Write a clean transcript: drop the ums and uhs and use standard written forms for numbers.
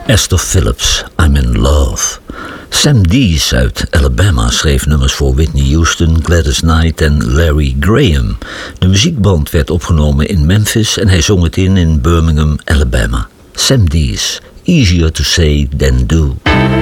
Esther Phillips, I'm in Love. Sam Dees uit Alabama schreef nummers voor Whitney Houston, Gladys Knight en Larry Graham. De muziekband werd opgenomen in Memphis en hij zong het in Birmingham, Alabama. Sam Dees, Easier to Say Than Do.